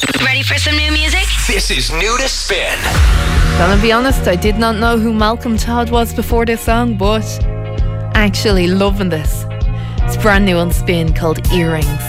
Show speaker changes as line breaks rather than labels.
Ready for some new music?
This is New to Spin.
Gonna be honest, I did not know who Malcolm Todd was before this song, but actually loving this. It's brand new on Spin called Earrings.